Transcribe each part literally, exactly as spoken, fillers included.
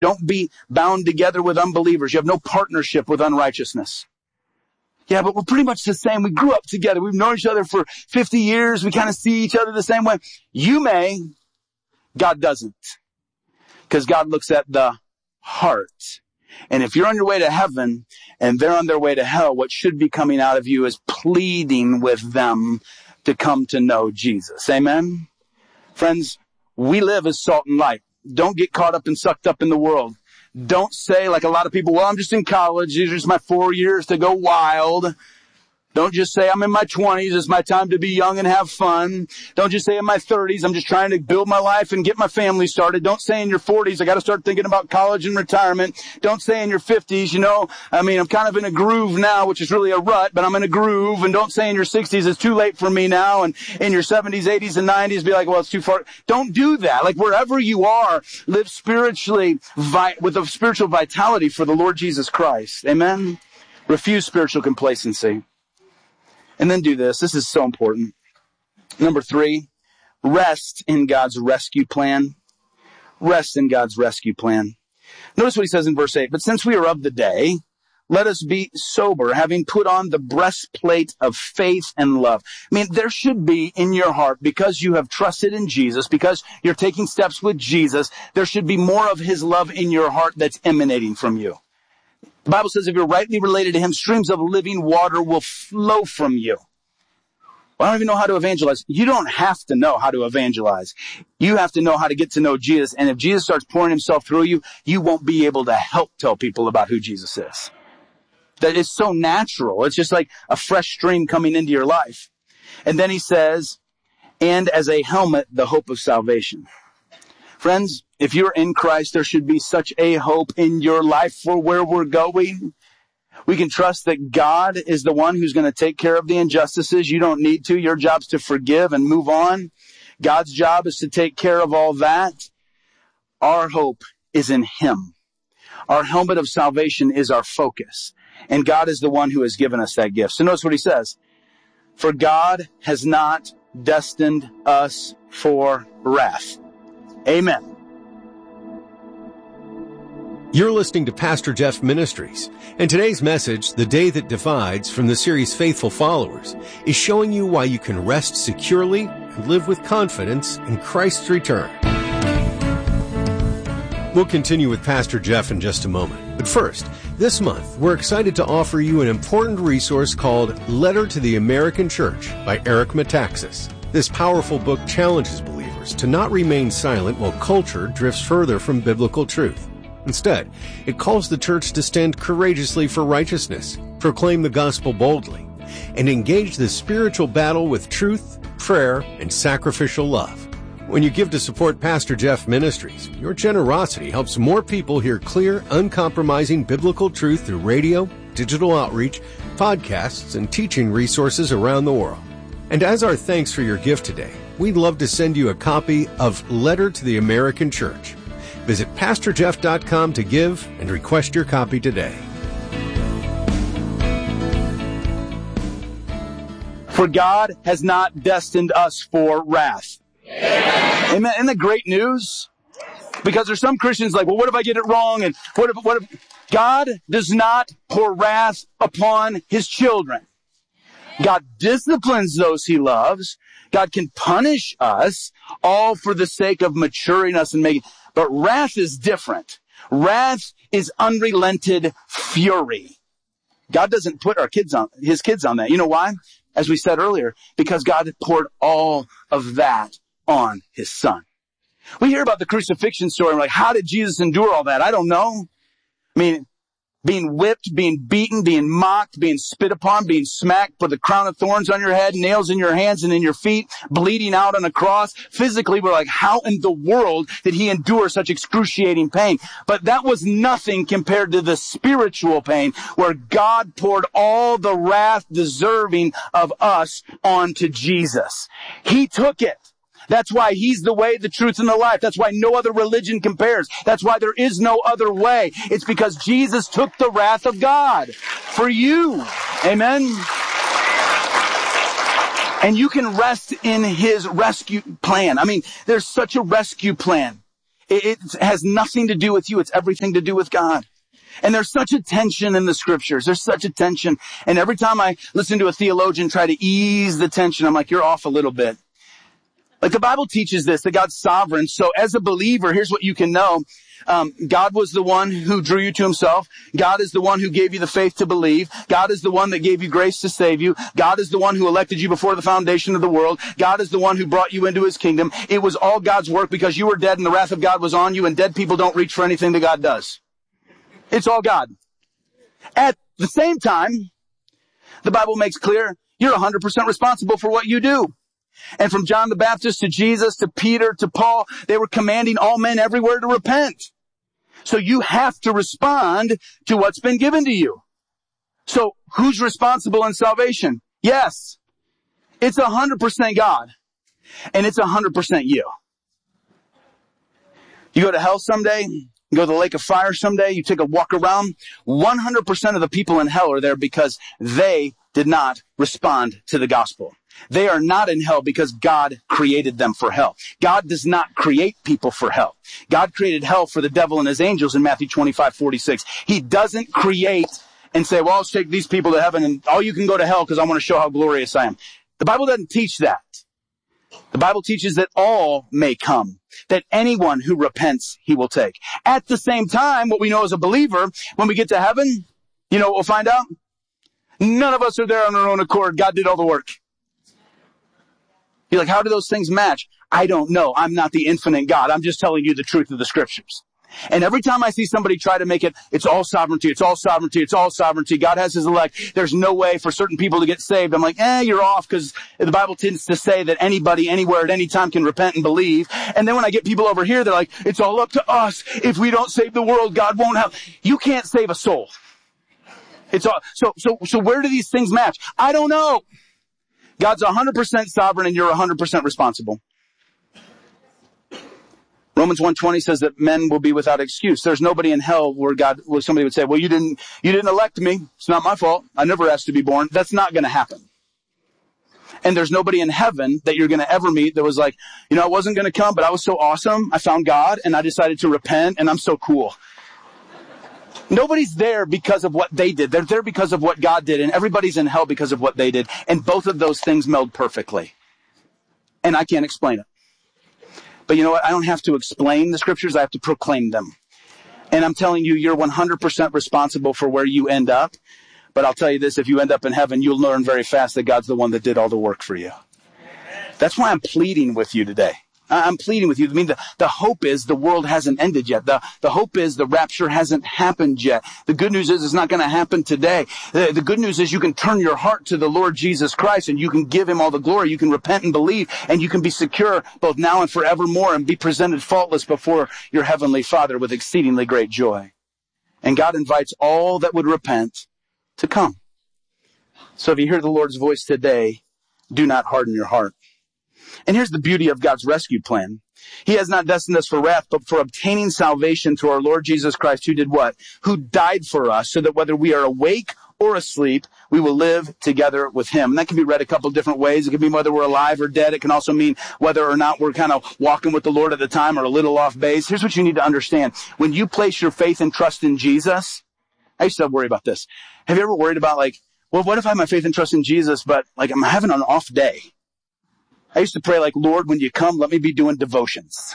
Don't be bound together with unbelievers. You have no partnership with unrighteousness. Yeah, but we're pretty much the same. We grew up together. We've known each other for fifty years. We kind of see each other the same way. You may. God doesn't. Because God looks at the heart. And if you're on your way to heaven and they're on their way to hell, what should be coming out of you is pleading with them to come to know Jesus. Amen? Friends, we live as salt and light. Don't get caught up and sucked up in the world. Don't say, like a lot of people, well, I'm just in college. These are just my four years to go wild. Don't just say, I'm in my twenties. It's my time to be young and have fun. Don't just say in my thirties, I'm just trying to build my life and get my family started. Don't say in your forties, I got to start thinking about college and retirement. Don't say in your fifties, you know, I mean, I'm kind of in a groove now, which is really a rut, but I'm in a groove. And don't say in your sixties, it's too late for me now. And in your seventies, eighties, and nineties, be like, well, it's too far. Don't do that. Like wherever you are, live spiritually vi- with a spiritual vitality for the Lord Jesus Christ. Amen. Refuse spiritual complacency. And then do this. This is so important. Number three, rest in God's rescue plan. Rest in God's rescue plan. Notice what he says in verse eight. But since we are of the day, let us be sober, having put on the breastplate of faith and love. I mean, there should be in your heart, because you have trusted in Jesus, because you're taking steps with Jesus, there should be more of his love in your heart that's emanating from you. The Bible says if you're rightly related to him, streams of living water will flow from you. Well, I don't even know how to evangelize. You don't have to know how to evangelize. You have to know how to get to know Jesus. And if Jesus starts pouring himself through you, you won't be able to help tell people about who Jesus is. That is so natural. It's just like a fresh stream coming into your life. And then he says, and as a helmet, the hope of salvation. Friends, if you're in Christ, there should be such a hope in your life for where we're going. We can trust that God is the one who's going to take care of the injustices. You don't need to. Your job's to forgive and move on. God's job is to take care of all that. Our hope is in him. Our helmet of salvation is our focus. And God is the one who has given us that gift. So notice what he says. For God has not destined us for wrath. Amen. You're listening to Pastor Jeff Ministries, and today's message, The Day That Divides, from the series Faithful Followers, is showing you why you can rest securely and live with confidence in Christ's return. We'll continue with Pastor Jeff in just a moment. But first, this month, we're excited to offer you an important resource called Letter to the American Church by Eric Metaxas. This powerful book challenges believers to not remain silent while culture drifts further from biblical truth. Instead, it calls the church to stand courageously for righteousness, proclaim the gospel boldly, and engage the spiritual battle with truth, prayer, and sacrificial love. When you give to support Pastor Jeff Ministries, your generosity helps more people hear clear, uncompromising biblical truth through radio, digital outreach, podcasts, and teaching resources around the world. And as our thanks for your gift today, we'd love to send you a copy of Letter to the American Church. Visit pastor jeff dot com to give and request your copy today. For God has not destined us for wrath. Amen. Amen. Isn't that great news? Because there's some Christians like, well, what if I get it wrong? And what if, what if, God does not pour wrath upon his children. God disciplines those he loves. God can punish us, all for the sake of maturing us and making, but wrath is different. Wrath is unrelented fury. God doesn't put our kids on, his kids on that. You know why? As we said earlier, because God poured all of that on his son. We hear about the crucifixion story. And we're like, how did Jesus endure all that? I don't know. I mean, being whipped, being beaten, being mocked, being spit upon, being smacked, put the crown of thorns on your head, nails in your hands and in your feet, bleeding out on a cross. Physically, we're like, how in the world did he endure such excruciating pain? But that was nothing compared to the spiritual pain where God poured all the wrath deserving of us onto Jesus. He took it. That's why he's the way, the truth, and the life. That's why no other religion compares. That's why there is no other way. It's because Jesus took the wrath of God for you. Amen. And you can rest in his rescue plan. I mean, there's such a rescue plan It, it has nothing to do with you. It's everything to do with God. And there's such a tension in the scriptures. There's such a tension. And every time I listen to a theologian try to ease the tension, I'm like, you're off a little bit. Like the Bible teaches this, that God's sovereign. So as a believer, here's what you can know. Um, God was the one who drew you to himself. God is the one who gave you the faith to believe. God is the one that gave you grace to save you. God is the one who elected you before the foundation of the world. God is the one who brought you into his kingdom. It was all God's work because you were dead and the wrath of God was on you, and dead people don't reach for anything that God does. It's all God. At the same time, the Bible makes clear you're one hundred percent responsible for what you do. And from John the Baptist to Jesus to Peter to Paul, they were commanding all men everywhere to repent. So you have to respond to what's been given to you. So who's responsible in salvation? Yes, it's one hundred percent God, and it's one hundred percent you. You go to hell someday, you go to the lake of fire someday, you take a walk around, one hundred percent of the people in hell are there because they did not respond to the gospel. They are not in hell because God created them for hell. God does not create people for hell. God created hell for the devil and his angels in Matthew twenty-five forty-six. He doesn't create and say, well, I'll take these people to heaven and all you can go to hell because I want to show how glorious I am. The Bible doesn't teach that. The Bible teaches that all may come, that anyone who repents, he will take. At the same time, what we know as a believer, when we get to heaven, you know what we'll find out? None of us are there on our own accord. God did all the work. You're like, how do those things match? I don't know. I'm not the infinite God. I'm just telling you the truth of the scriptures. And every time I see somebody try to make it, it's all sovereignty, it's all sovereignty, it's all sovereignty. God has his elect. There's no way for certain people to get saved. I'm like, eh, you're off, because the Bible tends to say that anybody, anywhere, at any time can repent and believe. And then when I get people over here, they're like, it's all up to us. If we don't save the world, God won't help. You can't save a soul. It's all, so, so, so where do these things match? I don't know. God's one hundred percent sovereign and you're one hundred percent responsible. Romans one twenty says that men will be without excuse. There's nobody in hell where God, where somebody would say, well, you didn't, you didn't elect me. It's not my fault. I never asked to be born. That's not going to happen. And there's nobody in heaven that you're going to ever meet that was like, you know, I wasn't going to come, but I was so awesome. I found God and I decided to repent and I'm so cool. Nobody's there because of what they did. They're there because of what God did. And everybody's in hell because of what they did. And both of those things meld perfectly. And I can't explain it. But you know what? I don't have to explain the scriptures. I have to proclaim them. And I'm telling you, you're one hundred percent responsible for where you end up. But I'll tell you this, if you end up in heaven, you'll learn very fast that God's the one that did all the work for you. That's why I'm pleading with you today. I'm pleading with you. I mean, the, the hope is the world hasn't ended yet. The, the hope is the rapture hasn't happened yet. The good news is it's not going to happen today. The, the good news is you can turn your heart to the Lord Jesus Christ and you can give him all the glory. You can repent and believe and you can be secure both now and forevermore and be presented faultless before your heavenly Father with exceedingly great joy. And God invites all that would repent to come. So if you hear the Lord's voice today, do not harden your heart. And here's the beauty of God's rescue plan. He has not destined us for wrath, but for obtaining salvation through our Lord Jesus Christ, who did what? Who died for us, so that whether we are awake or asleep, we will live together with him. And that can be read a couple of different ways. It can mean whether we're alive or dead. It can also mean whether or not we're kind of walking with the Lord at the time or a little off base. Here's what you need to understand. When you place your faith and trust in Jesus, I used to worry about this. Have you ever worried about like, well, what if I have my faith and trust in Jesus, but like I'm having an off day? I used to pray like, Lord, when you come, let me be doing devotions.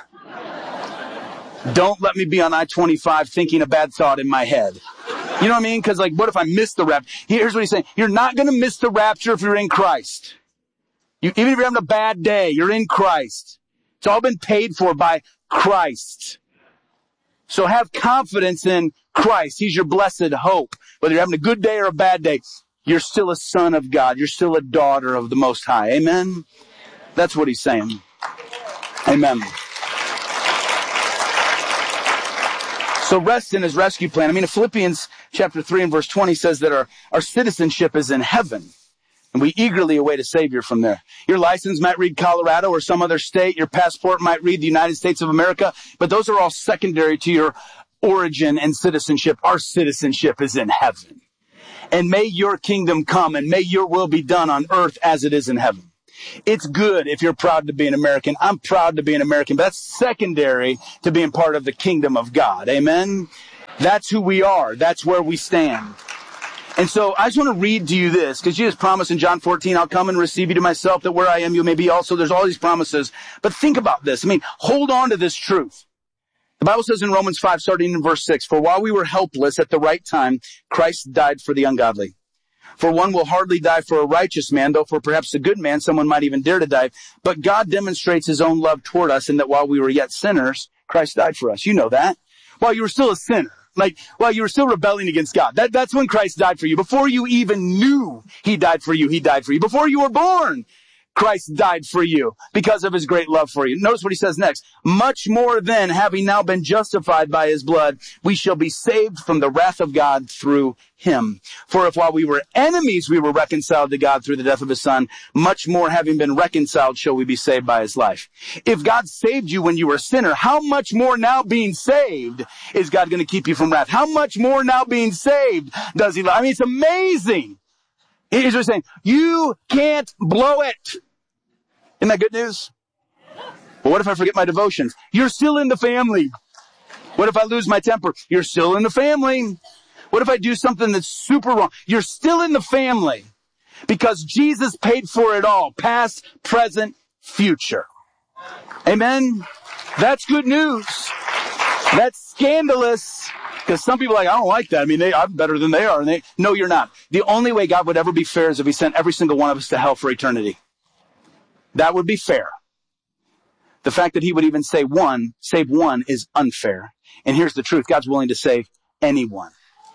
Don't let me be on I twenty-five thinking a bad thought in my head. You know what I mean? Because like, what if I miss the rapture? Here's what he's saying. You're not going to miss the rapture if you're in Christ. You, even if you're having a bad day, you're in Christ. It's all been paid for by Christ. So have confidence in Christ. He's your blessed hope. Whether you're having a good day or a bad day, you're still a son of God. You're still a daughter of the Most High. Amen? That's what he's saying. Amen. So rest in his rescue plan. I mean, Philippians chapter three and verse twenty says that our, our citizenship is in heaven. And we eagerly await a Savior from there. Your license might read Colorado or some other state. Your passport might read the United States of America. But those are all secondary to your origin and citizenship. Our citizenship is in heaven. And may your kingdom come and may your will be done on earth as it is in heaven. It's good if you're proud to be an American. I'm proud to be an American, but that's secondary to being part of the kingdom of God. Amen? That's who we are. That's where we stand. And so I just want to read to you this, because Jesus promised in John fourteen, I'll come and receive you to myself, that where I am, you may be also. There's all these promises. But think about this. I mean, hold on to this truth. The Bible says in Romans five, starting in verse six, for while we were helpless at the right time, Christ died for the ungodly. For one will hardly die for a righteous man, though for perhaps a good man, someone might even dare to die. But God demonstrates his own love toward us in that while we were yet sinners, Christ died for us. You know that. While you were still a sinner. Like, while you were still rebelling against God. That, that's when Christ died for you. Before you even knew he died for you, he died for you. Before you were born, Christ died for you because of his great love for you. Notice what he says next. Much more then, having now been justified by his blood, we shall be saved from the wrath of God through him. For if while we were enemies, we were reconciled to God through the death of his son, much more having been reconciled shall we be saved by his life. If God saved you when you were a sinner, how much more now being saved is God going to keep you from wrath? How much more now being saved does he love? I mean, it's amazing. He's just saying, you can't blow it. Isn't that good news? But what if I forget my devotions? You're still in the family. What if I lose my temper? You're still in the family. What if I do something that's super wrong? You're still in the family because Jesus paid for it all, past, present, future. Amen? That's good news. That's scandalous because some people are like, I don't like that. I mean, they, I'm better than they are. And they, no, you're not. The only way God would ever be fair is if he sent every single one of us to hell for eternity. That would be fair. The fact that he would even say one, save one, is unfair. And here's the truth. God's willing to save anyone.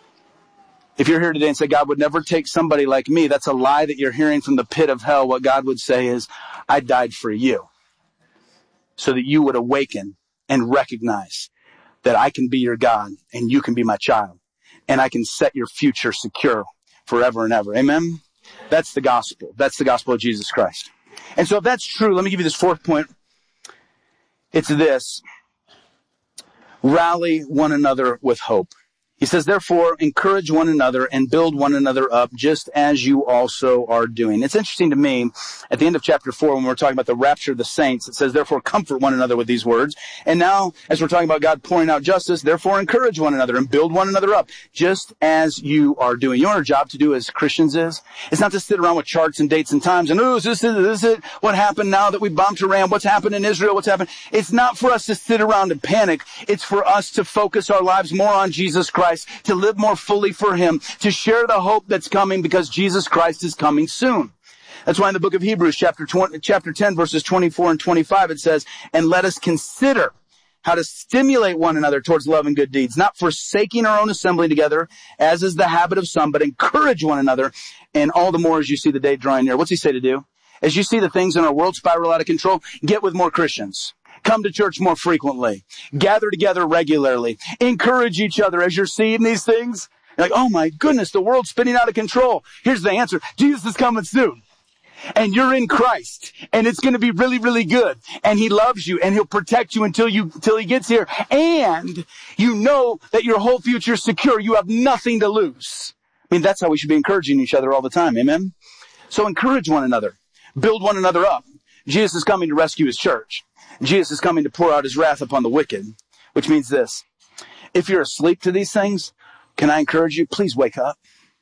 If you're here today and say God would never take somebody like me, that's a lie that you're hearing from the pit of hell. What God would say is, I died for you so that you would awaken and recognize that I can be your God and you can be my child. And I can set your future secure forever and ever. Amen? That's the gospel. That's the gospel of Jesus Christ. And so if that's true, let me give you this fourth point. It's this. Rally one another with hope. He says, therefore, encourage one another and build one another up, just as you also are doing. It's interesting to me, at the end of chapter four, when we're talking about the rapture of the saints, it says, therefore, comfort one another with these words. And now, as we're talking about God pouring out justice, therefore, encourage one another and build one another up, just as you are doing. You know what our job to do as Christians is? It's not to sit around with charts and dates and times and, oh, is this it? Is this it? What happened now that we bombed Iran? What's happened in Israel? What's happened? It's not for us to sit around and panic. It's for us to focus our lives more on Jesus Christ, to live more fully for him, to share the hope that's coming because Jesus Christ is coming soon. That's why in the book of Hebrews, chapter twenty, chapter ten, verses twenty-four and twenty-five, it says, and let us consider how to stimulate one another towards love and good deeds, not forsaking our own assembly together, as is the habit of some, but encourage one another, and all the more as you see the day drawing near. What's he say to do? As you see the things in our world spiral out of control, get with more Christians. Come to church more frequently. Gather together regularly. Encourage each other as you're seeing these things. You're like, oh my goodness, the world's spinning out of control. Here's the answer. Jesus is coming soon. And you're in Christ. And it's going to be really, really good. And he loves you. And he'll protect you until you, until he gets here. And you know that your whole future is secure. You have nothing to lose. I mean, that's how we should be encouraging each other all the time. Amen? So encourage one another. Build one another up. Jesus is coming to rescue his church. Jesus is coming to pour out his wrath upon the wicked, which means this. If you're asleep to these things, can I encourage you? Please wake up.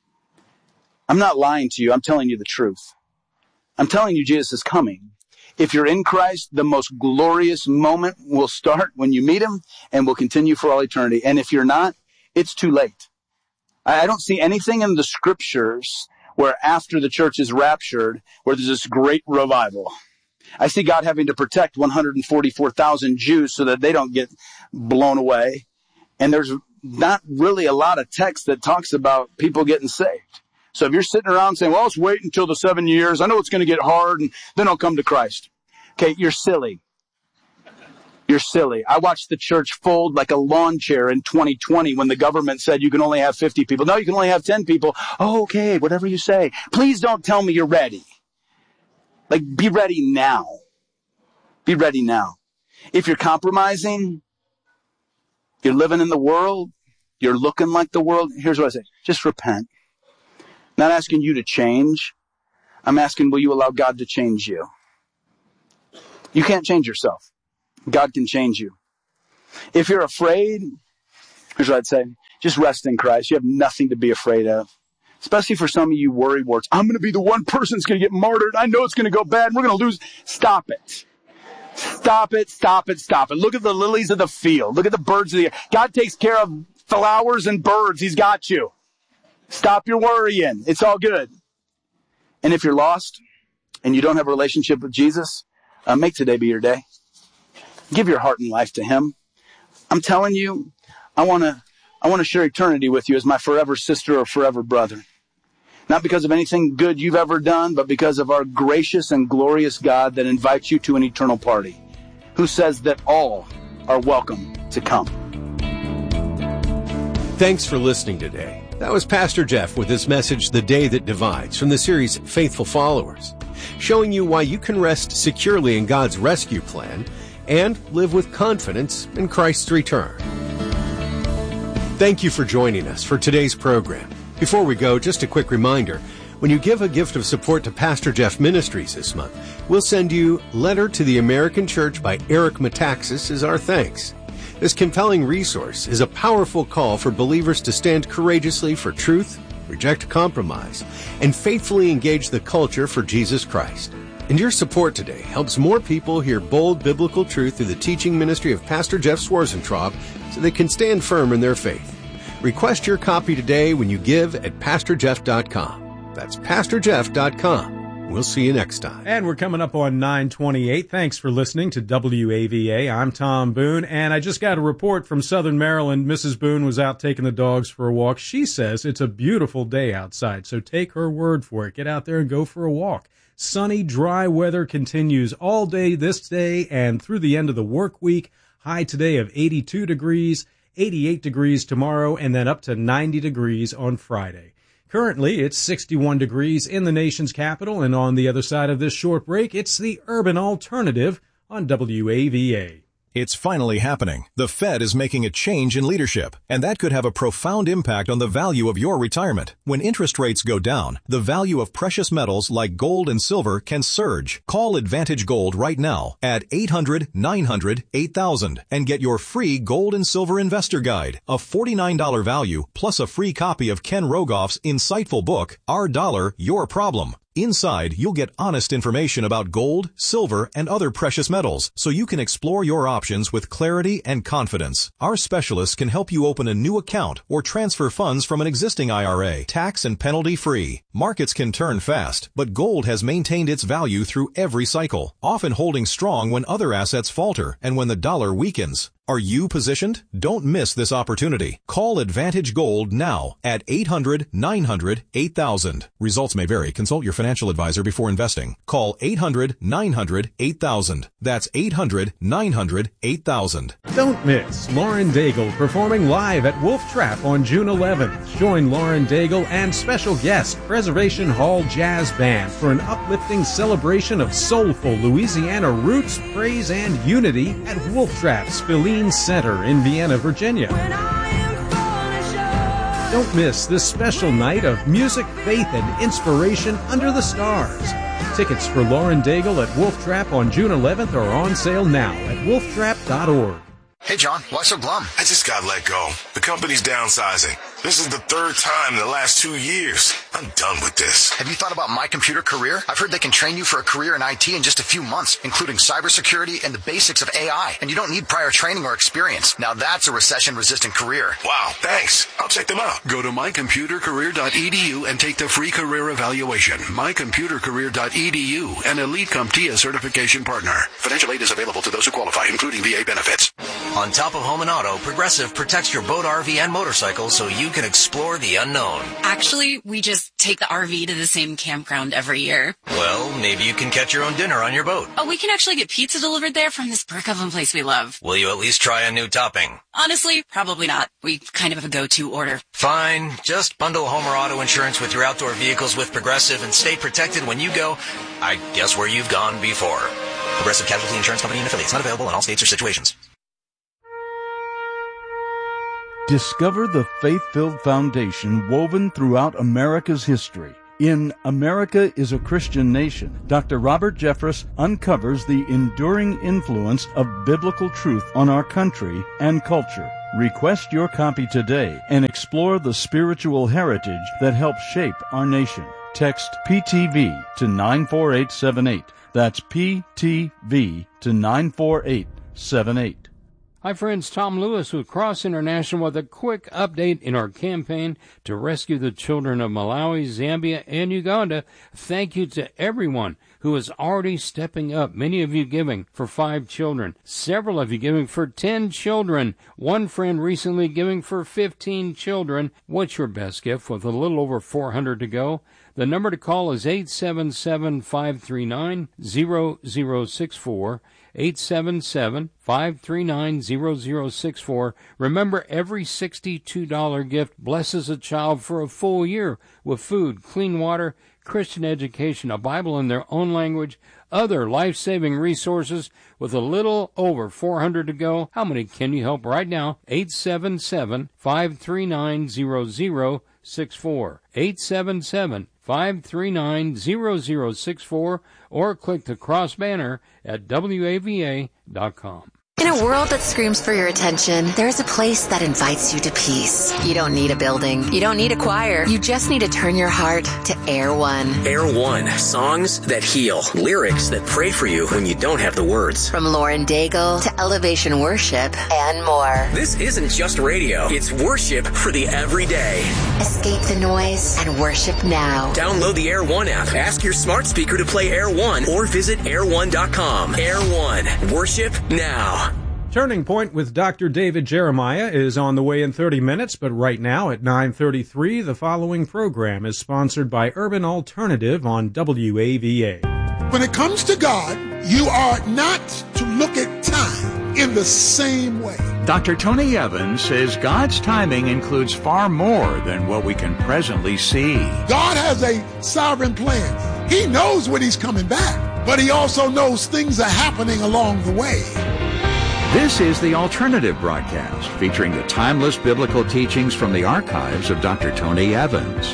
I'm not lying to you. I'm telling you the truth. I'm telling you Jesus is coming. If you're in Christ, the most glorious moment will start when you meet him and will continue for all eternity. And if you're not, it's too late. I don't see anything in the scriptures where after the church is raptured, where there's this great revival. I see God having to protect one hundred forty-four thousand Jews so that they don't get blown away. And there's not really a lot of text that talks about people getting saved. So if you're sitting around saying, well, let's wait until the seven years. I know it's going to get hard and then I'll come to Christ. Okay, you're silly. You're silly. I watched the church fold like a lawn chair in twenty twenty when the government said you can only have fifty people. No, you can only have ten people. Oh, okay, whatever you say. Please don't tell me you're ready. Like, be ready now. Be ready now. If you're compromising, you're living in the world, you're looking like the world, here's what I say. Just repent. Not asking you to change. I'm asking, will you allow God to change you? You can't change yourself. God can change you. If you're afraid, here's what I'd say. Just rest in Christ. You have nothing to be afraid of. Especially for some of you worry warts. I'm going to be the one person that's going to get martyred. I know it's going to go bad. We're going to lose. Stop it. Stop it, stop it, stop it. Look at the lilies of the field. Look at the birds of the air. God takes care of flowers and birds. He's got you. Stop your worrying. It's all good. And if you're lost and you don't have a relationship with Jesus, uh, make today be your day. Give your heart and life to Him. I'm telling you, I want to I want to share eternity with you as my forever sister or forever brother. Not because of anything good you've ever done, but because of our gracious and glorious God that invites you to an eternal party, who says that all are welcome to come. Thanks for listening today. That was Pastor Jeff with his message, The Day That Divides, from the series Faithful Followers, showing you why you can rest securely in God's rescue plan and live with confidence in Christ's return. Thank you for joining us for today's program. Before we go, just a quick reminder. When you give a gift of support to Pastor Jeff Ministries this month, we'll send you Letter to the American Church by Eric Metaxas as our thanks. This compelling resource is a powerful call for believers to stand courageously for truth, reject compromise, and faithfully engage the culture for Jesus Christ. And your support today helps more people hear bold biblical truth through the teaching ministry of Pastor Jeff Schwarzentraub so they can stand firm in their faith. Request your copy today when you give at pastor jeff dot com. That's pastor jeff dot com. We'll see you next time. And we're coming up on nine twenty-eight. Thanks for listening to W A V A. I'm Tom Boone, and I just got a report from Southern Maryland. Missus Boone was out taking the dogs for a walk. She says it's a beautiful day outside, so take her word for it. Get out there and go for a walk. Sunny, dry weather continues all day this day and through the end of the work week. High today of eighty-two degrees, eighty-eight degrees tomorrow, and then up to ninety degrees on Friday. Currently, it's sixty-one degrees in the nation's capital, and on the other side of this short break, it's the Urban Alternative on W A V A. It's finally happening. The Fed is making a change in leadership, and that could have a profound impact on the value of your retirement. When interest rates go down, the value of precious metals like gold and silver can surge. Call Advantage Gold right now at eight hundred, nine hundred, eight thousand and get your free Gold and Silver Investor Guide, a forty-nine dollars value, plus a free copy of Ken Rogoff's insightful book, Our Dollar, Your Problem. Inside, you'll get honest information about gold, silver, and other precious metals, so you can explore your options with clarity and confidence. Our specialists can help you open a new account or transfer funds from an existing I R A, tax and penalty free. Markets can turn fast, but gold has maintained its value through every cycle, often holding strong when other assets falter and when the dollar weakens. Are you positioned? Don't miss this opportunity. Call Advantage Gold now at eight hundred, nine hundred, eight thousand. Results may vary. Consult your financial advisor before investing. Call eight hundred, nine hundred, eight thousand. That's eight hundred, nine hundred, eight thousand. Don't miss Lauren Daigle performing live at Wolf Trap on June eleventh. Join Lauren Daigle and special guest Preservation Hall Jazz Band for an uplifting celebration of soulful Louisiana roots, praise, and unity at Wolf Trap, Spillane Center in Vienna, Virginia. Don't miss this special night of music, faith, and inspiration under the stars. Tickets for Lauren Daigle at Wolf Trap on June eleventh are on sale now at wolf trap dot org. Hey, John, why so glum? I just got let go. The company's downsizing. This is the third time in the last two years. I'm done with this. Have you thought about My Computer Career? I've heard they can train you for a career in I T in just a few months, including cybersecurity and the basics of A I. And you don't need prior training or experience. Now that's a recession-resistant career. Wow, thanks. I'll check them out. Go to my computer career dot e d u and take the free career evaluation. my computer career dot e d u, an Elite CompTIA certification partner. Financial aid is available to those who qualify, including V A benefits. On top of home and auto, Progressive protects your boat, R V, and motorcycle so you can explore the unknown. Actually, we just take the R V to the same campground every year. Well, maybe you can catch your own dinner on your boat. Oh, we can actually get pizza delivered there from this brick oven place we love. Will you at least try a new topping? Honestly, probably not. We kind of have a go-to order. Fine. Just bundle home or auto insurance with your outdoor vehicles with Progressive and stay protected when you go, I guess, where you've gone before. Progressive Casualty Insurance Company and affiliates. Not available in all states or situations. Discover the faith-filled foundation woven throughout America's history. In America is a Christian Nation, Doctor Robert Jeffress uncovers the enduring influence of biblical truth on our country and culture. Request your copy today and explore the spiritual heritage that helped shape our nation. Text P T V to nine four eight seven eight. That's P T V to nine four eight seven eight. Hi friends, Tom Lewis with Cross International with a quick update in our campaign to rescue the children of Malawi, Zambia, and Uganda. Thank you to everyone who is already stepping up. Many of you giving for five children. Several of you giving for ten children. One friend recently giving for fifteen children. What's your best gift with a little over four hundred to go? The number to call is eight seven seven, five three nine, zero zero six four. eight seven seven, five three nine, zero zero six four. Remember, every sixty-two dollars gift blesses a child for a full year with food, clean water, Christian education, a Bible in their own language, other life-saving resources. With a little over four hundred to go, how many can you help right now? eight seven seven, five three nine, zero zero six four. eight seven seven, five three nine, zero zero six four, or click the cross banner at W A V A dot com. In a world that screams for your attention, there's a place that invites you to peace. You don't need a building. You don't need a choir. You just need to turn your heart to Air One. Air One. Songs that heal. Lyrics that pray for you when you don't have the words. From Lauren Daigle to Elevation Worship and more. This isn't just radio. It's worship for the everyday. Escape the noise and worship now. Download the Air One app. Ask your smart speaker to play Air One or visit air one dot com. Air One. Worship now. Turning Point with Doctor David Jeremiah is on the way in thirty minutes, but right now at nine thirty-three, the following program is sponsored by Urban Alternative on W A V A. When it comes to God, you are not to look at time in the same way. Doctor Tony Evans says God's timing includes far more than what we can presently see. God has a sovereign plan. He knows when he's coming back, but he also knows things are happening along the way. This is the Alternative broadcast, featuring the timeless biblical teachings from the archives of Doctor Tony Evans.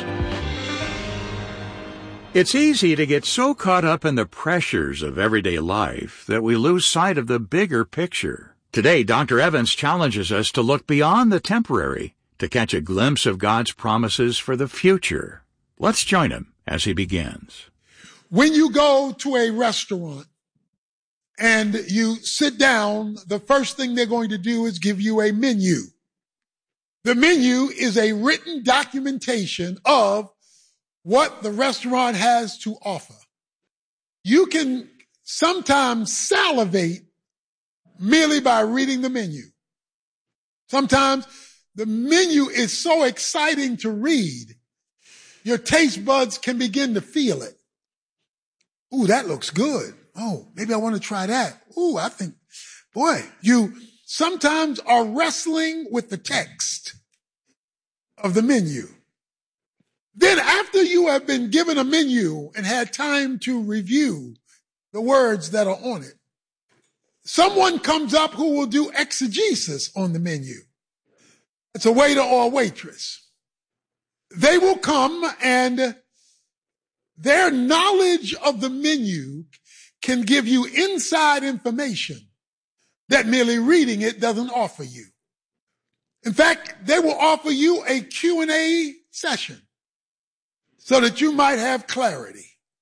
It's easy to get so caught up in the pressures of everyday life that we lose sight of the bigger picture. Today, Doctor Evans challenges us to look beyond the temporary to catch a glimpse of God's promises for the future. Let's join him as he begins. When you go to a restaurant, and you sit down, the first thing they're going to do is give you a menu. The menu is a written documentation of what the restaurant has to offer. You can sometimes salivate merely by reading the menu. Sometimes the menu is so exciting to read, your taste buds can begin to feel it. Ooh, that looks good. Oh, maybe I want to try that. Ooh, I think, boy, you sometimes are wrestling with the text of the menu. Then after you have been given a menu and had time to review the words that are on it, someone comes up who will do exegesis on the menu. It's a waiter or a waitress. They will come and their knowledge of the menu can give you inside information that merely reading it doesn't offer you. In fact, they will offer you a Q and A session so that you might have clarity.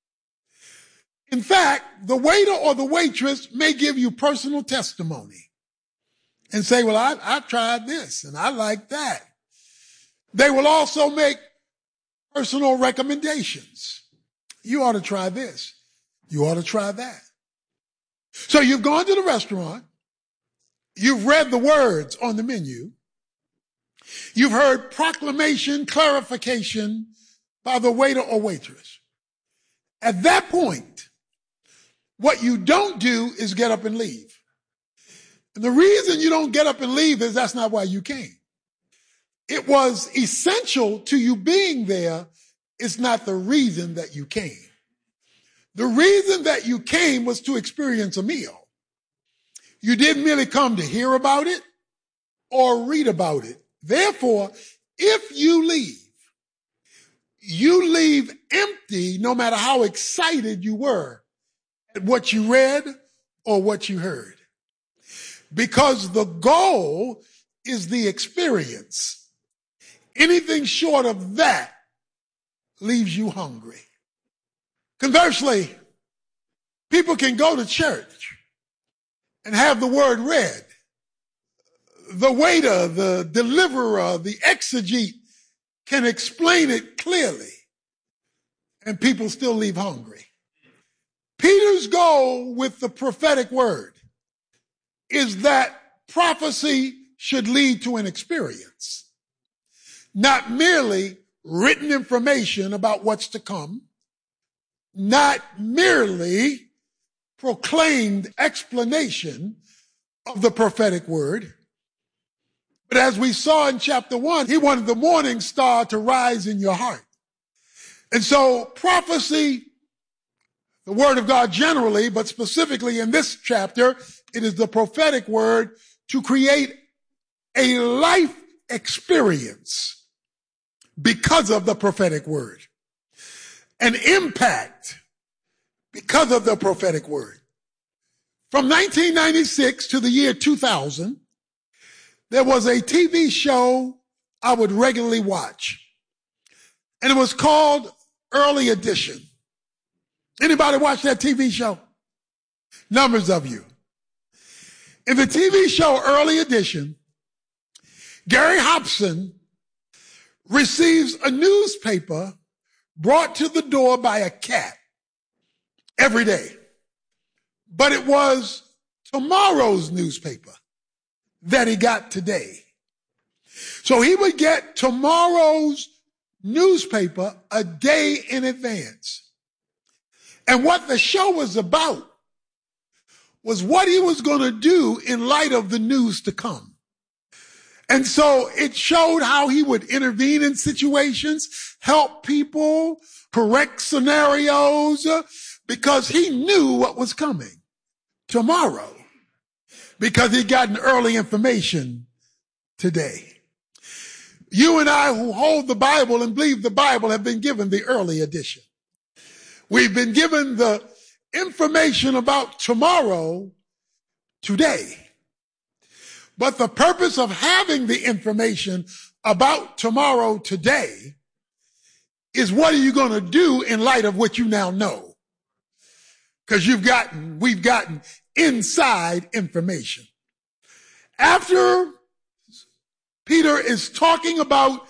In fact, the waiter or the waitress may give you personal testimony and say, well, I, I tried this and I like that. They will also make personal recommendations. You ought to try this. You ought to try that. So you've gone to the restaurant. You've read the words on the menu. You've heard proclamation, clarification by the waiter or waitress. At that point, what you don't do is get up and leave. And the reason you don't get up and leave is that's not why you came. It was essential to you being there. It's not the reason that you came. The reason that you came was to experience a meal. You didn't merely come to hear about it or read about it. Therefore, if you leave, you leave empty no matter how excited you were at what you read or what you heard. Because the goal is the experience. Anything short of that leaves you hungry. Conversely, people can go to church and have the word read. The waiter, the deliverer, the exegete can explain it clearly, and people still leave hungry. Peter's goal with the prophetic word is that prophecy should lead to an experience, not merely written information about what's to come, not merely proclaimed explanation of the prophetic word. But as we saw in chapter one, he wanted the morning star to rise in your heart. And so prophecy, the word of God generally, but specifically in this chapter, it is the prophetic word to create a life experience because of the prophetic word. An impact because of the prophetic word. From nineteen ninety-six to the year two thousand, there was a T V show I would regularly watch, and it was called Early Edition. Anybody watch that T V show? Numbers of you. In the T V show Early Edition, Gary Hobson receives a newspaper brought to the door by a cat every day. But it was tomorrow's newspaper that he got today. So he would get tomorrow's newspaper a day in advance. And what the show was about was what he was going to do in light of the news to come. And so it showed how he would intervene in situations, help people, correct scenarios, because he knew what was coming tomorrow, because he'd gotten early information today. You and I who hold the Bible and believe the Bible have been given the early edition. We've been given the information about tomorrow today. But the purpose of having the information about tomorrow today is what are you going to do in light of what you now know? Because you've gotten, we've gotten inside information. After Peter is talking about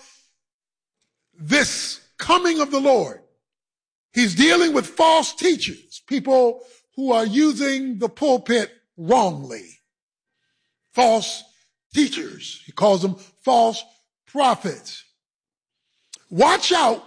this coming of the Lord, he's dealing with false teachers, people who are using the pulpit wrongly. False teachers. He calls them false prophets. Watch out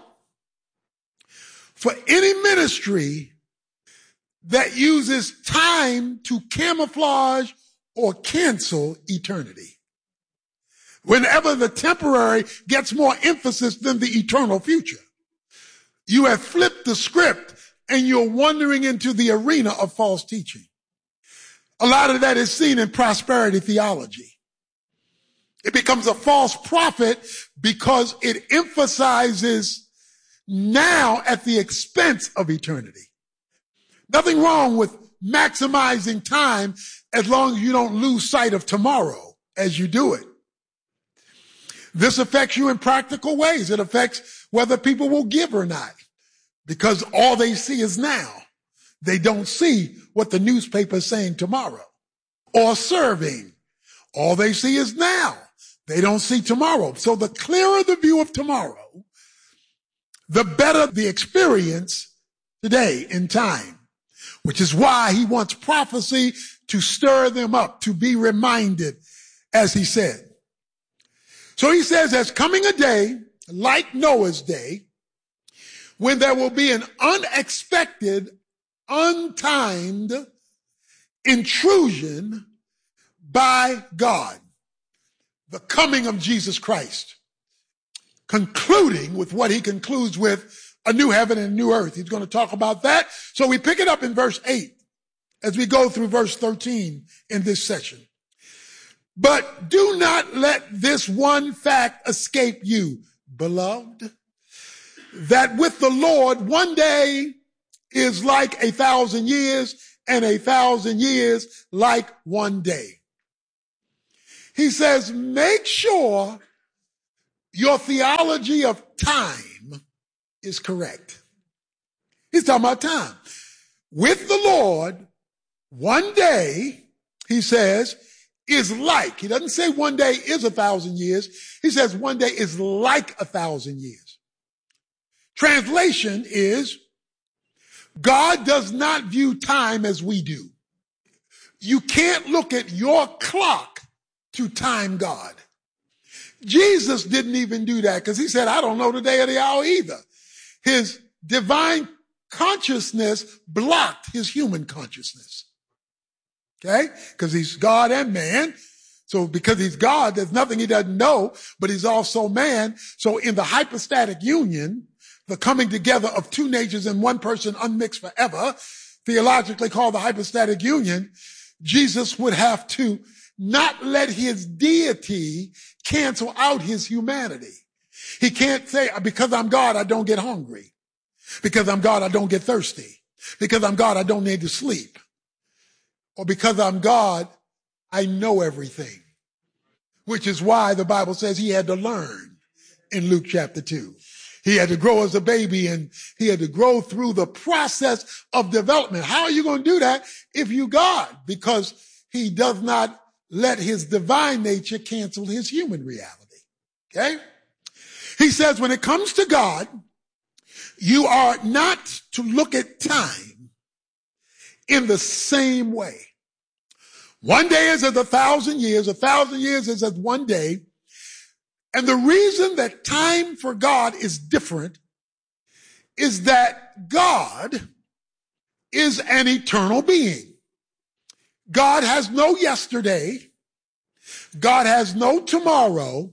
for any ministry that uses time to camouflage or cancel eternity. Whenever the temporary gets more emphasis than the eternal future, you have flipped the script and you're wandering into the arena of false teaching. A lot of that is seen in prosperity theology. It becomes a false prophet because it emphasizes now at the expense of eternity. Nothing wrong with maximizing time as long as you don't lose sight of tomorrow as you do it. This affects you in practical ways. It affects whether people will give or not, because all they see is now. They don't see what the newspaper is saying tomorrow. Or serving. All they see is now. They don't see tomorrow. So the clearer the view of tomorrow, the better the experience today in time. Which is why he wants prophecy to stir them up, to be reminded, as he said. So he says, there's coming a day, like Noah's day, when there will be an unexpected, untimed intrusion by God. The coming of Jesus Christ. Concluding with what he concludes with, a new heaven and a new earth. He's going to talk about that. So we pick it up in verse eight as we go through verse thirteen in this session. But do not let this one fact escape you, beloved, that with the Lord, one day is like a thousand years, and a thousand years like one day. He says, make sure your theology of time is correct. He's talking about time. With the Lord, one day, he says, is like. He doesn't say one day is a thousand years. He says one day is like a thousand years. Translation is, God does not view time as we do. You can't look at your clock to time God. Jesus didn't even do that because he said, I don't know the day or the hour either. His divine consciousness blocked his human consciousness. Okay? Because he's God and man. So because he's God, there's nothing he doesn't know, but he's also man. So in the hypostatic union, the coming together of two natures in one person unmixed forever, theologically called the hypostatic union, Jesus would have to not let his deity cancel out his humanity. He can't say, because I'm God, I don't get hungry. Because I'm God, I don't get thirsty. Because I'm God, I don't need to sleep. Or because I'm God, I know everything. Which is why the Bible says he had to learn in Luke chapter two. He had to grow as a baby and he had to grow through the process of development. How are you going to do that if you God? Because he does not let his divine nature cancel his human reality. Okay? He says when it comes to God, you are not to look at time in the same way. One day is as a thousand years, a thousand years is as one day. And the reason that time for God is different is that God is an eternal being. God has no yesterday. God has no tomorrow.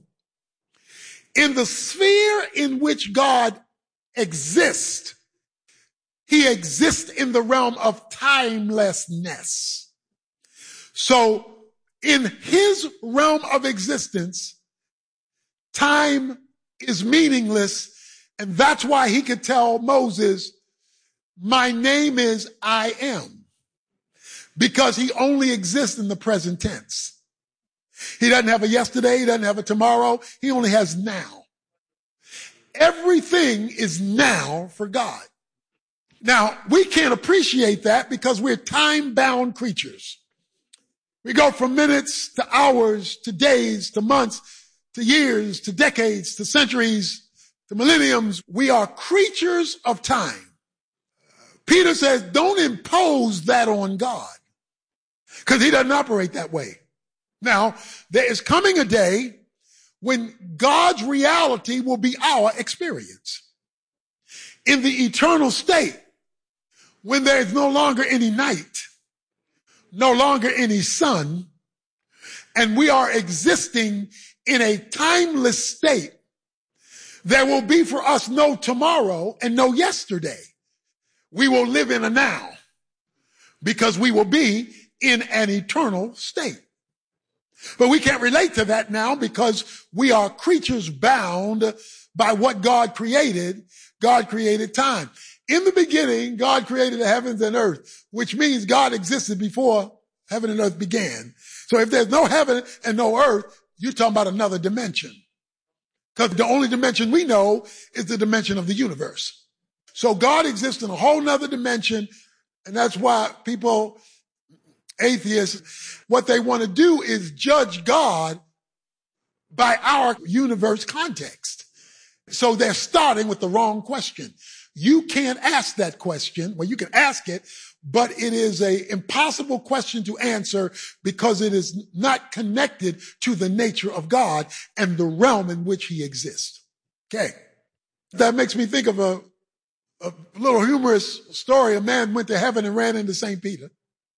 In the sphere in which God exists, he exists in the realm of timelessness. So in his realm of existence, time is meaningless, and that's why he could tell Moses, my name is I am, because he only exists in the present tense. He doesn't have a yesterday, he doesn't have a tomorrow, he only has now. Everything is now for God. Now, we can't appreciate that because we're time-bound creatures. We go from minutes to hours to days to months to years to decades to centuries to millenniums. We are creatures of time. Peter says, don't impose that on God because he doesn't operate that way. Now, there is coming a day when God's reality will be our experience. In the eternal state, when there is no longer any night, no longer any sun, and we are existing in a timeless state, there will be for us no tomorrow and no yesterday. We will live in a now because we will be in an eternal state. But we can't relate to that now because we are creatures bound by what God created. God created time. In the beginning, God created the heavens and earth, which means God existed before heaven and earth began. So if there's no heaven and no earth, you're talking about another dimension. Because the only dimension we know is the dimension of the universe. So God exists in a whole nother dimension. And that's why people, atheists, what they want to do is judge God by our universe context. So they're starting with the wrong question. You can't ask that question. Well, you can ask it, but it is an impossible question to answer because it is not connected to the nature of God and the realm in which he exists. Okay. That makes me think of a, a little humorous story. A man went to heaven and ran into Saint Peter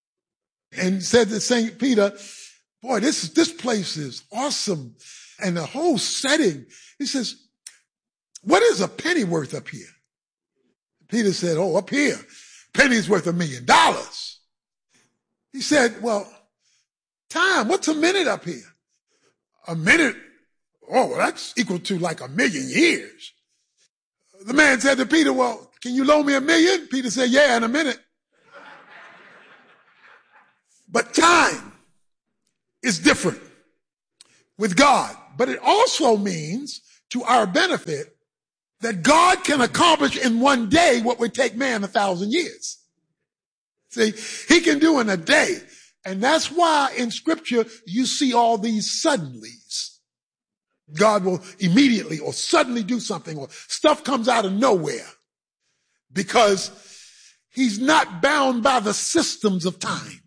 and said to Saint Peter, boy, this, this place is awesome. And the whole setting, he says, what is a penny worth up here? Peter said, oh, up here, penny's worth a million dollars. He said, well, time, what's a minute up here? A minute, oh, well, that's equal to like a million years. The man said to Peter, well, can you loan me a million? Peter said, yeah, in a minute. But time is different with God. But it also means, to our benefit, that God can accomplish in one day what would take man a thousand years. See, he can do in a day. And that's why in scripture you see all these suddenlies. God will immediately or suddenly do something, or stuff comes out of nowhere, because he's not bound by the systems of time.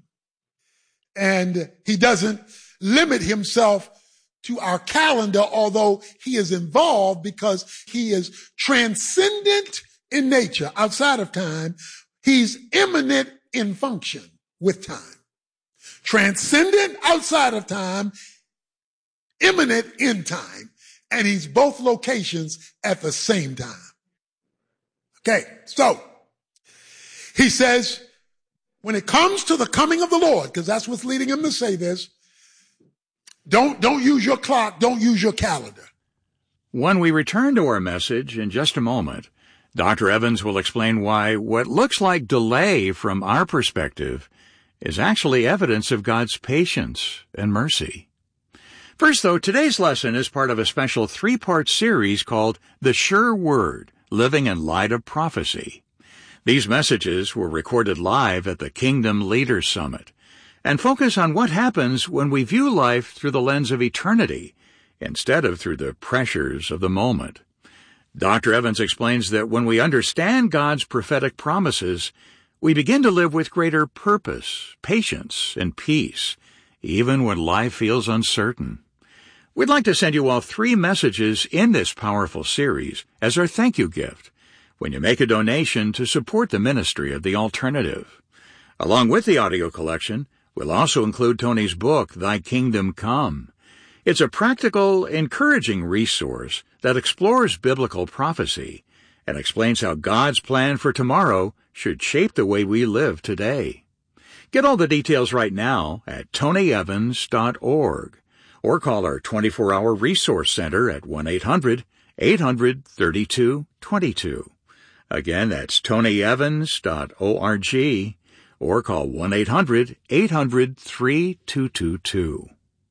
And he doesn't limit himself to our calendar, although he is involved because he is transcendent in nature, outside of time. He's immanent in function with time. Transcendent outside of time, immanent in time, and he's both locations at the same time. Okay, so he says, when it comes to the coming of the Lord, because that's what's leading him to say this, Don't, don't use your clock. Don't use your calendar. When we return to our message in just a moment, Doctor Evans will explain why what looks like delay from our perspective is actually evidence of God's patience and mercy. First, though, today's lesson is part of a special three-part series called The Sure Word, Living in Light of Prophecy. These messages were recorded live at the Kingdom Leaders Summit and focus on what happens when we view life through the lens of eternity instead of through the pressures of the moment. Doctor Evans explains that when we understand God's prophetic promises, we begin to live with greater purpose, patience, and peace, even when life feels uncertain. We'd like to send you all three messages in this powerful series as our thank you gift when you make a donation to support the ministry of The Alternative. Along with the audio collection, we'll also include Tony's book, Thy Kingdom Come. It's a practical, encouraging resource that explores biblical prophecy and explains how God's plan for tomorrow should shape the way we live today. Get all the details right now at tony evans dot org or call our twenty-four hour resource center at one eight hundred eight hundred thirty-two twenty-two. Again, that's tony evans dot org. Or call one eight hundred eight hundred three two two two.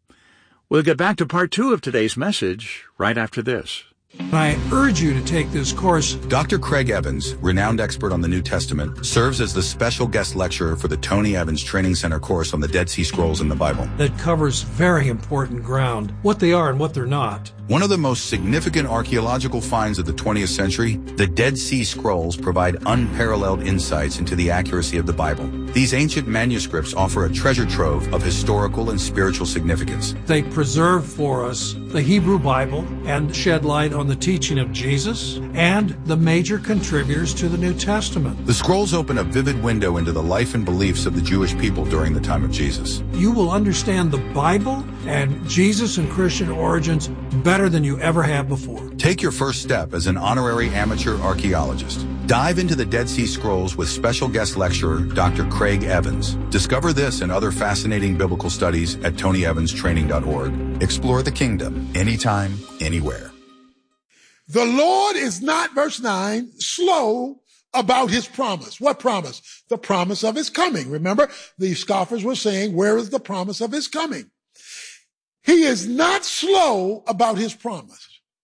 We'll get back to part two of today's message right after this. I urge you to take this course. Doctor Craig Evans, renowned expert on the New Testament, serves as the special guest lecturer for the Tony Evans Training Center course on the Dead Sea Scrolls in the Bible. That covers very important ground, what they are and what they're not. One of the most significant archaeological finds of the twentieth century, the Dead Sea Scrolls provide unparalleled insights into the accuracy of the Bible. These ancient manuscripts offer a treasure trove of historical and spiritual significance. They preserve for us the Hebrew Bible and shed light on the teaching of Jesus and the major contributors to the New Testament. The scrolls open a vivid window into the life and beliefs of the Jewish people during the time of Jesus. You will understand the Bible and Jesus and Christian origins better than you ever have before. Take your first step as an honorary amateur archaeologist. Dive into the Dead Sea Scrolls with special guest lecturer Doctor Craig Evans. Discover this and other fascinating biblical studies at tony evans training dot org. Explore the kingdom anytime, anywhere. The Lord is not, verse nine, slow about his promise. What promise? The promise of his coming. Remember, the scoffers were saying, where is the promise of his coming? He is not slow about his promise,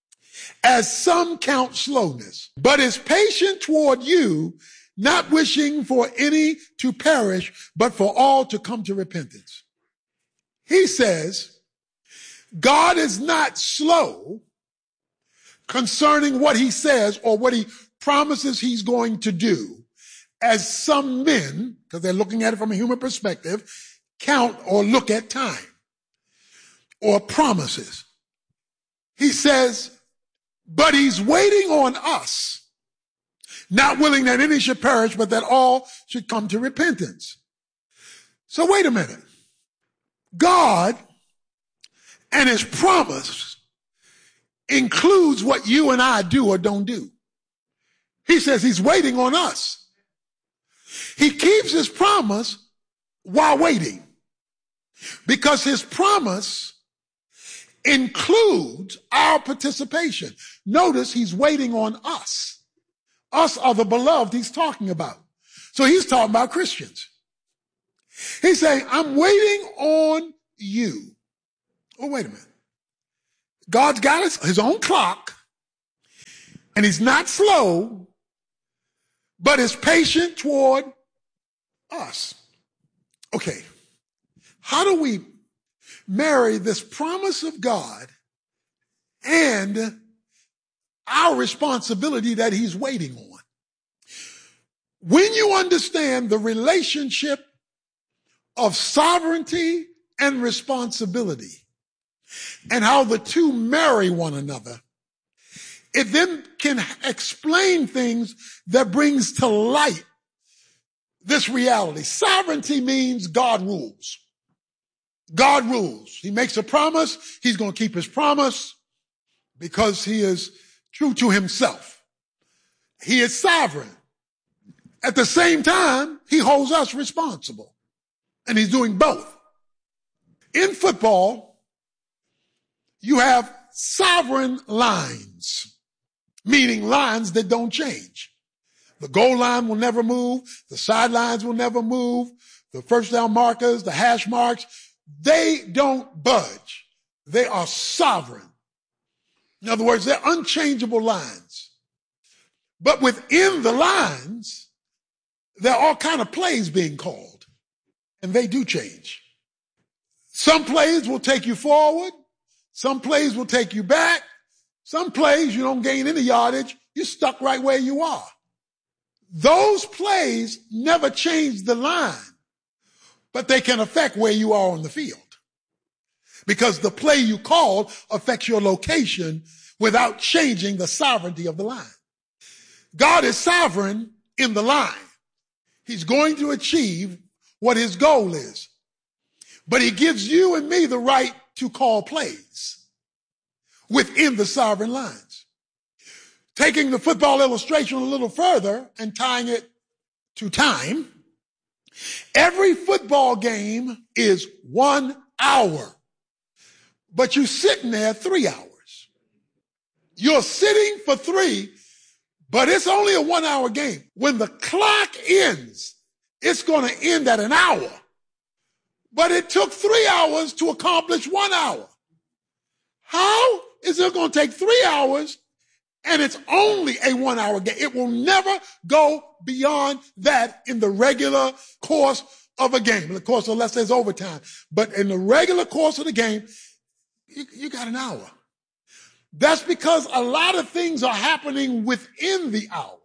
as some count slowness, but is patient toward you, not wishing for any to perish, but for all to come to repentance. He says, God is not slow concerning what he says or what he promises he's going to do, as some men, because they're looking at it from a human perspective, count or look at time or promises. He says, but he's waiting on us, not willing that any should perish, but that all should come to repentance. So wait a minute. God and his promise includes what you and I do or don't do. He says he's waiting on us. He keeps his promise while waiting, because his promise includes our participation. Notice he's waiting on us. Us are the beloved he's talking about. So he's talking about Christians. He's saying, I'm waiting on you. Oh, wait a minute. God's got his, his own clock, and he's not slow, but is patient toward us. Okay. How do we marry this promise of God and our responsibility that he's waiting on? When you understand the relationship of sovereignty and responsibility and how the two marry one another, it then can explain things that brings to light this reality. Sovereignty means God rules. God rules. He makes a promise. He's going to keep his promise because he is true to himself. He is sovereign. At the same time, he holds us responsible. And he's doing both. In football, you have sovereign lines, meaning lines that don't change. The goal line will never move. The sidelines will never move. The first down markers, the hash marks, they don't budge. They are sovereign. In other words, they're unchangeable lines. But within the lines, there are all kind of plays being called, and they do change. Some plays will take you forward. Some plays will take you back. Some plays you don't gain any yardage. You're stuck right where you are. Those plays never change the line, but they can affect where you are on the field. Because the play you called affects your location without changing the sovereignty of the line. God is sovereign in the line. He's going to achieve what his goal is. But he gives you and me the right to call plays within the sovereign lines. Taking the football illustration a little further and tying it to time, every football game is one hour, but you're sitting there three hours. You're sitting for three, but it's only a one-hour game. When the clock ends, it's going to end at an hour. But it took three hours to accomplish one hour. How is it going to take three hours and it's only a one-hour game? It will never go beyond that in the regular course of a game. Of course, unless there's overtime. But in the regular course of the game, you, you got an hour. That's because a lot of things are happening within the hour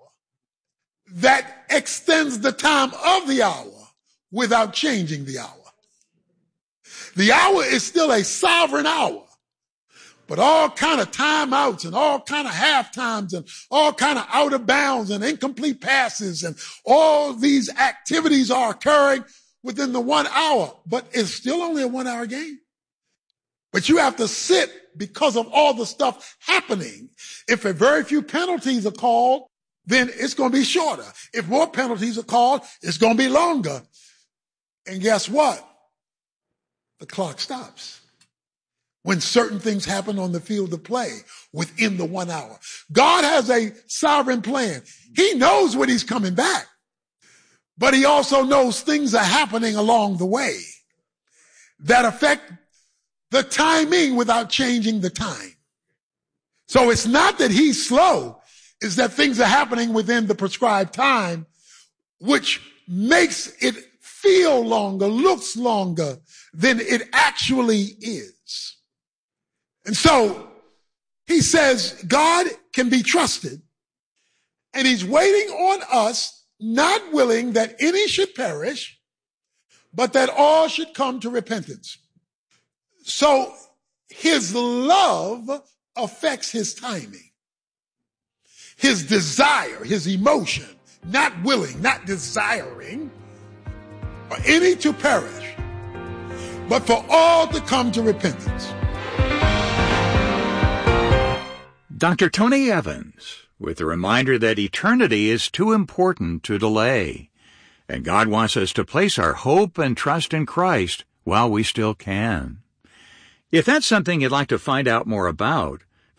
that extends the time of the hour without changing the hour. The hour is still a sovereign hour, but all kind of timeouts and all kind of half times and all kind of out of bounds and incomplete passes and all these activities are occurring within the one hour, but it's still only a one hour game. But you have to sit because of all the stuff happening. If a very few penalties are called, then it's going to be shorter. If more penalties are called, it's going to be longer. And guess what? The clock stops when certain things happen on the field of play within the one hour. God has a sovereign plan. He knows when he's coming back, but he also knows things are happening along the way that affect the timing without changing the time. So it's not that he's slow, it's that things are happening within the prescribed time, which makes it feel longer, looks longer than it actually is. And so he says God can be trusted, and he's waiting on us, not willing that any should perish, but that all should come to repentance. So his love affects his timing, his desire, his emotion, not willing, not desiring for any to perish, but for all to come to repentance. Doctor Tony Evans, with a reminder that eternity is too important to delay, and God wants us to place our hope and trust in Christ while we still can. If that's something you'd like to find out more about,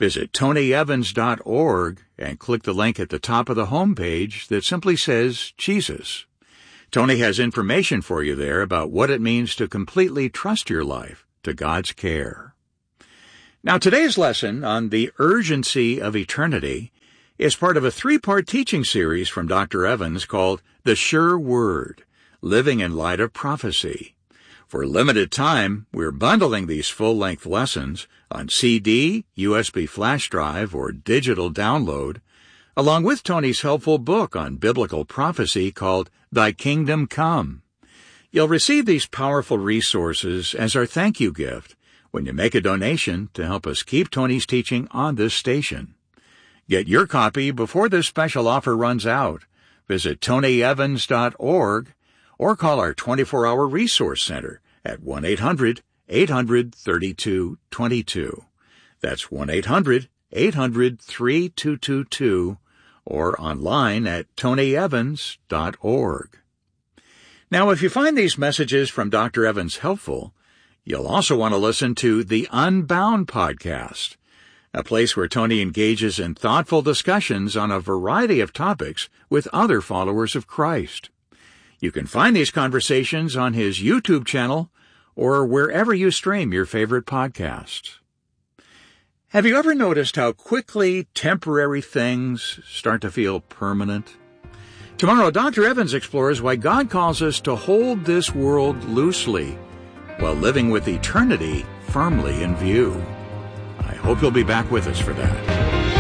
Visit tony evans dot org and click the link at the top of the homepage that simply says Jesus. Tony has information for you there about what it means to completely trust your life to God's care. Now, today's lesson on the urgency of eternity is part of a three-part teaching series from Doctor Evans called The Sure Word, Living in Light of Prophecy. For a limited time, we're bundling these full-length lessons on C D, U S B flash drive, or digital download, along with Tony's helpful book on biblical prophecy called Thy Kingdom Come. You'll receive these powerful resources as our thank you gift when you make a donation to help us keep Tony's teaching on this station. Get your copy before this special offer runs out. Visit tony evans dot org or call our twenty-four hour resource center at one eight hundred eight hundred thirty-two twenty-two. That's one eight hundred eight hundred thirty-two twenty-two or online at tony evans dot org. Now, if you find these messages from Doctor Evans helpful, you'll also want to listen to the Unbound podcast, a place where Tony engages in thoughtful discussions on a variety of topics with other followers of Christ. You can find these conversations on his YouTube channel or wherever you stream your favorite podcasts. Have you ever noticed how quickly temporary things start to feel permanent? Tomorrow, Doctor Evans explores why God calls us to hold this world loosely while living with eternity firmly in view. I hope you'll be back with us for that.